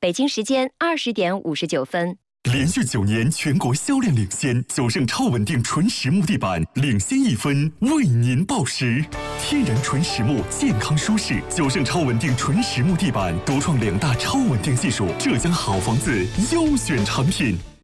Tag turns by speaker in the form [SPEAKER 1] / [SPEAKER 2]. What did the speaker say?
[SPEAKER 1] 北京时间20:59。
[SPEAKER 2] 连续9年全国销量领先，九盛超稳定纯实木地板领先1分，为您报时。天然纯实木，健康舒适，九盛超稳定纯实木地板独创2大超稳定技术，浙江好房子优选产品。